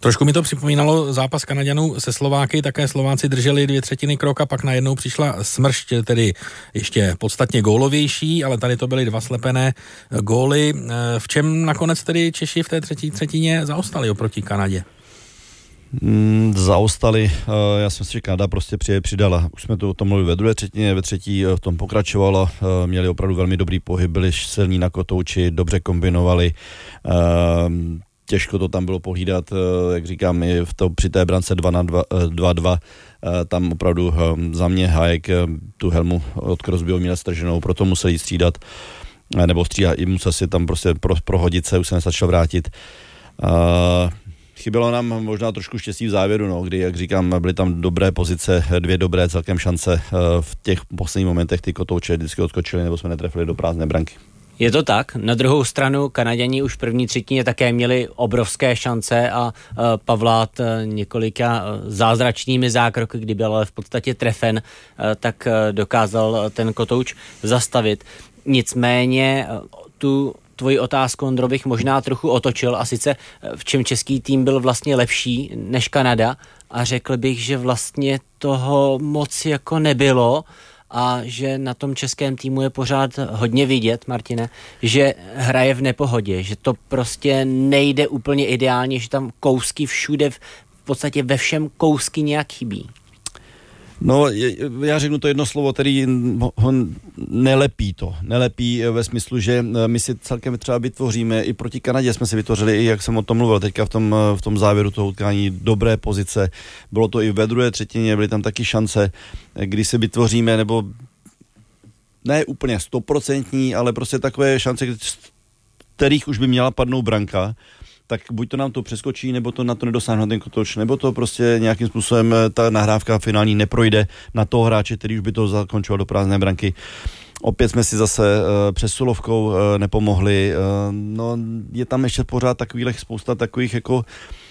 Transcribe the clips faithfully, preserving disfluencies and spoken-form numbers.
Trošku mi to připomínalo zápas Kanaďanů se Slováky, také Slováci drželi dvě třetiny krok a pak najednou přišla smršť, tedy ještě podstatně gólovější, ale tady to byly dva slepené góly. V čem nakonec tedy Češi v té třetí třetině zaostali oproti Kanadě? Mm, zaostali, já si myslím, že Kanada prostě přidala. Už jsme to o tom mluvili ve druhé třetině, ve třetí v tom pokračovalo, měli opravdu velmi dobrý pohyb, byli silní na kotouči, dobře kombinovali, těžko to tam bylo pohlídat, jak říkám, i v to, při té brance dva na dva dva, tam opravdu za mě Hájek tu helmu od Crosbyho měl strženou, proto musel jí střídat, nebo střídat, i musel si tam prostě pro, prohodit se, už se nestačil vrátit. Chybělo nám možná trošku štěstí v závěru, no, kdy, jak říkám, byly tam dobré pozice, dvě dobré celkem šance, v těch posledních momentech ty kotouče vždycky odskočili, nebo jsme netrefili do prázdné branky. Je to tak. Na druhou stranu Kanaďani už v první třetině také měli obrovské šance a uh, Pavlát uh, několika uh, zázračnými zákroky, kdy byl ale v podstatě trefen, uh, tak uh, dokázal ten kotouč zastavit. Nicméně uh, tu tvoji otázku, Ondro, bych možná trochu otočil, a sice v čem český tým byl vlastně lepší než Kanada, a řekl bych, že vlastně toho moc jako nebylo a že na tom českém týmu je pořád hodně vidět, Martine, že hraje v nepohodě, že to prostě nejde úplně ideálně, že tam kousky všude, v podstatě ve všem kousky nějak chybí. No, já řeknu to jedno slovo, který ho nelepí to. Nelepí ve smyslu, že my si celkem třeba vytvoříme, i proti Kanadě jsme si vytvořili, i jak jsem o tom mluvil, teďka v tom, v tom závěru toho utkání, dobré pozice. Bylo to i ve druhé třetině, byly tam taky šance, kdy si vytvoříme, nebo ne úplně stoprocentní, ale prostě takové šance, kterých už by měla padnout branka, tak buď to nám to přeskočí, nebo to na to nedosáhne ten kotouč, nebo to prostě nějakým způsobem ta nahrávka finální neprojde na toho hráče, který už by to zakončoval do prázdné branky. Opět jsme si zase uh, přesilovkou uh, nepomohli. Uh, no, je tam ještě pořád takových spousta takových jako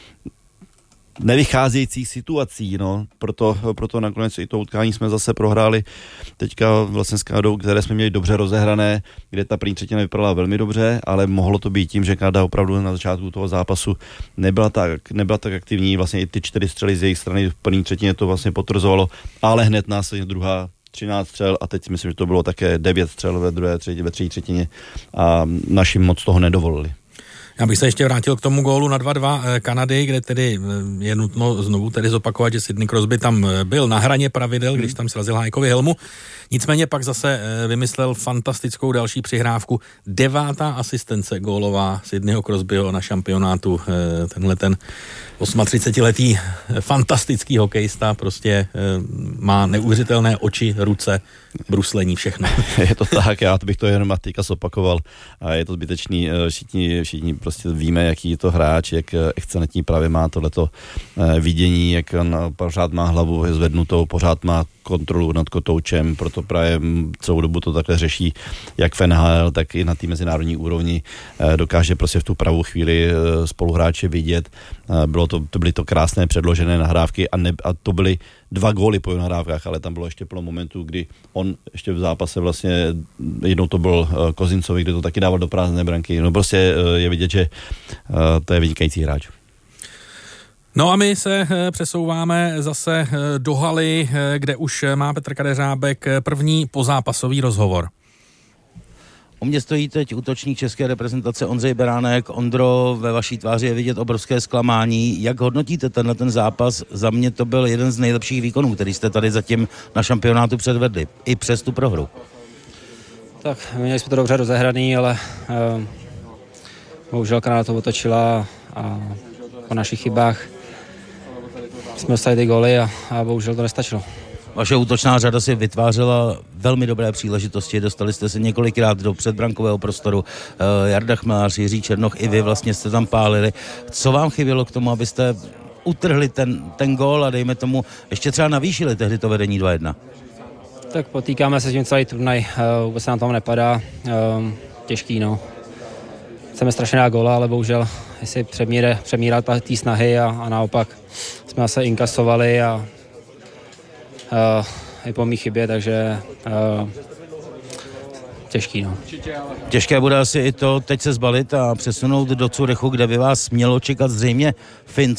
nevycházejících situací, no. Proto, proto nakonec i to utkání jsme zase prohráli teďka vlastně s Kanadou, které jsme měli dobře rozehrané, kde ta první třetina vypadala velmi dobře, ale mohlo to být tím, že Kanada opravdu na začátku toho zápasu nebyla tak, nebyla tak aktivní, vlastně i ty čtyři střely z jejich strany v první třetině to vlastně potvrzovalo, ale hned následně druhá třináct střel a teď myslím, že to bylo také devět střel ve druhé třetině, ve třetí třetině a naši moc toho nedovolili. Já bych se ještě vrátil k tomu gólu na dva dva Kanady, kde tedy je nutno znovu tedy zopakovat, že Sidney Crosby tam byl na hraně pravidel, když tam srazil Hájkovi helmu. Nicméně pak zase vymyslel fantastickou další přihrávku. Devátá asistence gólová Sidneyho Crosbyho na šampionátu. Tenhle ten třicetiosmiletý fantastický hokejista prostě má neuvěřitelné oči, ruce, bruslení, všechno. Je to tak, já bych to jenom teďka zopakoval a je to zbytečný. Všichni, všichni prostě víme, jaký je to hráč, jak excelentní právě má tohleto vidění, jak on pořád má hlavu zvednutou, pořád má kontrolu nad kotoučem, proto právě celou dobu to takhle řeší, jak v N H L, tak i na té mezinárodní úrovni. Dokáže prostě v tu pravou chvíli spoluhráče vidět. Bylo to, to byly to krásné předložené nahrávky a, ne, a to byly dva góly po nahrávkách, ale tam bylo ještě plno momentů, kdy on ještě v zápase vlastně, jednou to byl Kozincovi, kde to taky dával do prázdné branky. No prostě je vidět, že to je vynikající hráč. No a my se přesouváme zase do haly, kde už má Petr Kadeřábek první pozápasový rozhovor. U mě stojí teď útočník české reprezentace Ondřej Beránek. Ondro, ve vaší tváři je vidět obrovské zklamání. Jak hodnotíte tenhle ten zápas? Za mě to byl jeden z nejlepších výkonů, který jste tady zatím na šampionátu předvedli, i přes tu prohru. Tak, měli jsme to dobře rozehraný, ale uh, bohužel Kanada to otočila a po našich chybách jsme dostali ty góly a, a bohužel to nestačilo. Vaše útočná řada si vytvářela velmi dobré příležitosti, dostali jste se několikrát do předbrankového prostoru, Jarda Chmelař, Jiří Černoch, i vy vlastně jste tam pálili. Co vám chybělo k tomu, abyste utrhli ten, ten gól a dejme tomu ještě třeba navýšili tehdy to vedení dva jedna? Tak potýkáme se s tím celý turnaj, vůbec se nám tam nepadá, těžký, no. Chceme strašně dát góla, ale bohužel jestli přemíre, přemírat té snahy a, a naopak jsme se inkasovali a Uh, i po mý chybě, takže uh, těžký, no. Těžké bude asi i to teď se zbalit a přesunout do Curychu, kde by vás mělo čekat zřejmě Finsko.